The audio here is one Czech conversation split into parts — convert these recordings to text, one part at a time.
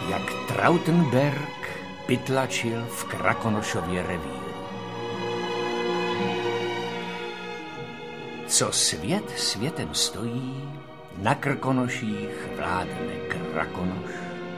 jak Trautenberg pytlačil v Krakonošově revíru. Co svět světem stojí, na Krkonoších vládne Krakonoš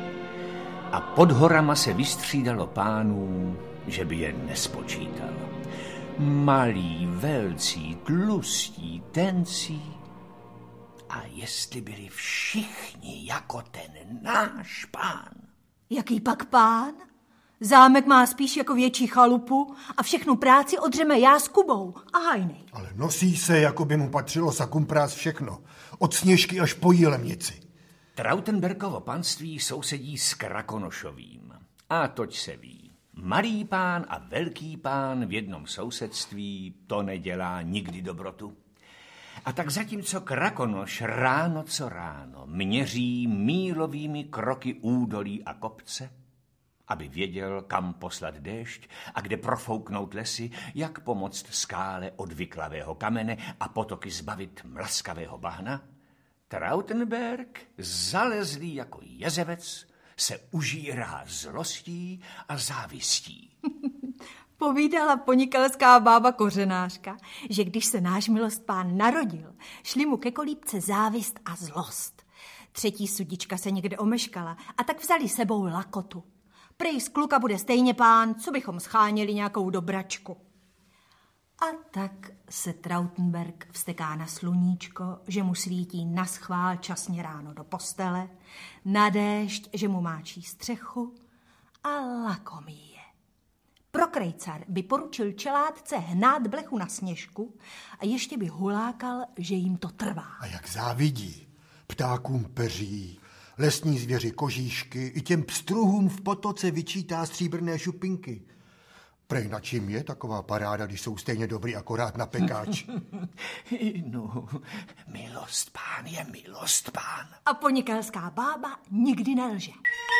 a pod horama se vystřídalo pánů, že by je nespočítal. Malí, velcí, tlustí, tencí. A jestli byli všichni jako ten náš pán. Jaký pak pán? Zámek má spíš jako větší chalupu a všechnu práci odřeme já s Kubou a Hajnej. Ale nosí se, jako by mu patřilo sakumprás všechno. Od Sněžky až po Jílemnici. Trautenbergovo panství sousedí s Krakonošovým. A toť se ví. Malý pán a velký pán v jednom sousedství, to nedělá nikdy dobrotu. A tak zatímco Krakonoš ráno co ráno měří mílovými kroky údolí a kopce, aby věděl, kam poslat déšť a kde profouknout lesy, jak pomoct skále od vyklavého kamene a potoky zbavit mlaskavého bahna, Trautenberg, zalezlý jako jezevec, se užírá zlostí a závistí. Povídala ponikelská bába kořenářka, že když se náš milostpán narodil, šli mu ke kolíbce závist a zlost. Třetí sudička se někde omeškala a tak vzali sebou lakotu. Prej z kluka bude stejně pán, co bychom scháněli nějakou dobračku. A tak se Trautenberg vzteká na sluníčko, že mu svítí naschvál časně ráno do postele, na déšť, že mu máčí střechu a lakomí je. Prokrejcar by poručil čelátce hnát blechu na Sněžku a ještě by hulákal, že jim to trvá. A jak závidí. Ptákům peří, lesní zvěři kožíšky, i těm pstruhům v potoce vyčítá stříbrné šupinky. Prej na čím je taková paráda, když jsou stejně dobrý akorát na pekáč? No, milost pán je milost pán. A ponikelská bába nikdy nelže.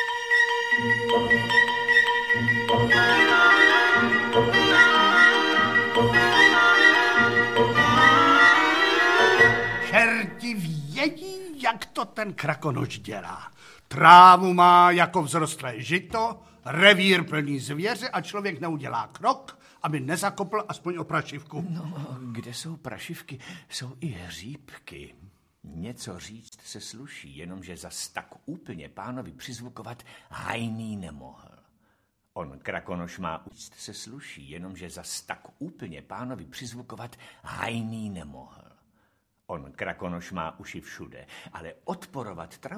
Čerti vědí, jak to ten Krakonoš dělá. Trávu má jako vzrostlé žito, revír plný zvěře a člověk neudělá krok, aby nezakopl aspoň o prašivku. No, kde jsou prašivky, jsou i hříbky. Něco říct se sluší, jenomže zas tak úplně pánovi přizvukovat Hajný nemohl. On Krakonoš má říct se sluší, jenomže zas tak úplně pánovi přizvukovat Hajný nemohl. On Krakonoš má uši všude, ale odporovat